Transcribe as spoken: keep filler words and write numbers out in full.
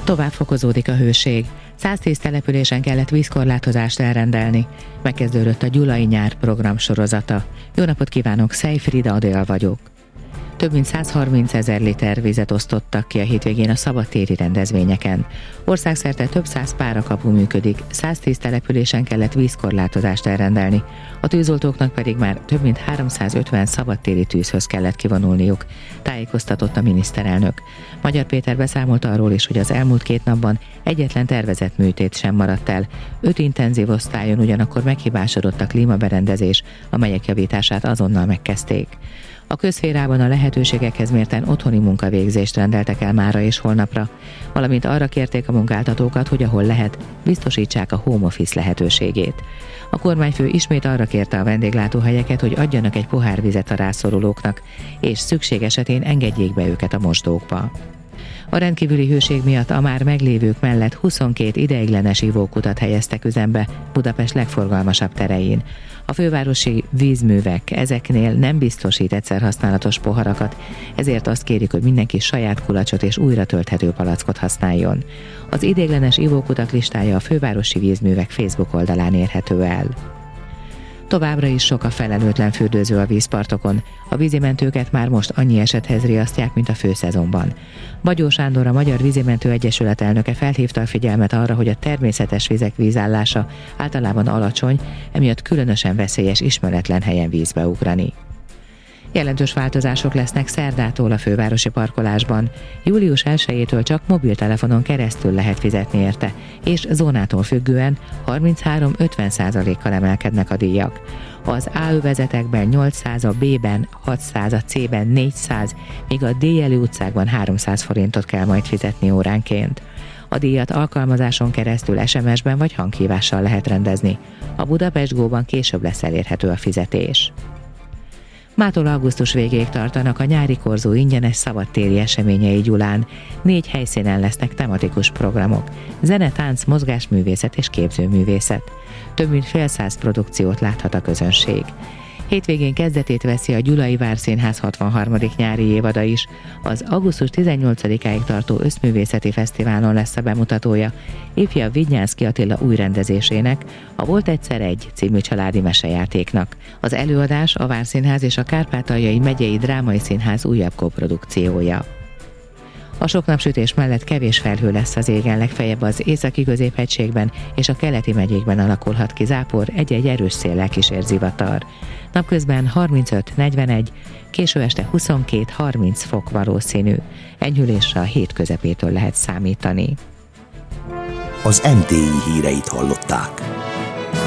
Tovább fokozódik a hőség. száztíz településen kellett vízkorlátozást elrendelni. Megkezdődött a Gyulai Nyár program sorozata. Jó napot kívánok, Szejfrida Adél vagyok. Több mint százharminc ezer liter vizet osztottak ki a hétvégén a szabadtéri rendezvényeken. Országszerte több száz párakapu működik, száztíz településen kellett vízkorlátozást elrendelni, a tűzoltóknak pedig már több mint háromszázötven szabadtéri tűzhöz kellett kivonulniuk, tájékoztatott a miniszterelnök. Magyar Péter beszámolt arról is, hogy az elmúlt két napban egyetlen tervezett műtét sem maradt el. Öt intenzív osztályon ugyanakkor meghibásodott a klímaberendezés, amelyek javítását azonnal megkezdték. A közszférában a lehetőségekhez mérten otthoni munkavégzést rendeltek el mára és holnapra, valamint arra kérték a munkáltatókat, hogy ahol lehet, biztosítsák a home office lehetőségét. A kormányfő ismét arra kérte a vendéglátóhelyeket, hogy adjanak egy pohár vizet a rászorulóknak, és szükség esetén engedjék be őket a mosdókba. A rendkívüli hőség miatt a már meglévők mellett huszonkét ideiglenes ivókutat helyeztek üzembe Budapest legforgalmasabb terein. A fővárosi vízművek ezeknél nem biztosít egyszerhasználatos poharakat, ezért azt kérik, hogy mindenki saját kulacsot és újra tölthető palackot használjon. Az ideiglenes ivókutak listája a fővárosi vízművek Facebook oldalán érhető el. Továbbra is sok a felelőtlen fürdőző a vízpartokon. A vízimentőket már most annyi esethez riasztják, mint a főszezonban. Bagyó Sándor, a Magyar Vízimentő Egyesület elnöke felhívta a figyelmet arra, hogy a természetes vizek vízállása általában alacsony, emiatt különösen veszélyes ismeretlen helyen vízbe ugrani. Jelentős változások lesznek szerdától a fővárosi parkolásban. július elsejétől csak mobiltelefonon keresztül lehet fizetni érte, és zónától függően harminchárom-ötven százalékkal emelkednek a díjak. Az A övezetekben nyolcszáz, a B-ben hatszáz, a C-ben négyszáz, míg a Déjeli utcákban háromszáz forintot kell majd fizetni óránként. A díjat alkalmazáson keresztül es em es-ben vagy hanghívással lehet rendezni. A Budapest Go-ban később lesz elérhető a fizetés. Mától augusztus végéig tartanak a nyári korzó ingyenes szabadtéri eseményei Gyulán. Négy helyszínen lesznek tematikus programok: zene, tánc, mozgásművészet és képzőművészet. Több mint fél száz produkciót láthat a közönség. Hétvégén kezdetét veszi a Gyulai Várszínház hatvanharmadik nyári évada is. Az augusztus tizennyolcadikáig tartó összművészeti fesztiválon lesz a bemutatója ifja Vidnyánszky Attila új rendezésének, a Volt egyszer egy című családi mesejátéknak. Az előadás a Várszínház és a Kárpátaljai Megyei Drámai Színház újabb koprodukciója. A sok napsütés mellett kevés felhő lesz az égen, legfeljebb az északi középhegységben és a keleti megyékben alakulhat ki zápor, egy-egy erős széllel kísér zivatar. Napközben harmincöt-negyvenegy, késő este huszonkettő-harminc fok valószínű. Enyhülésre a hét közepétől lehet számítani. Az em té i híreit hallották.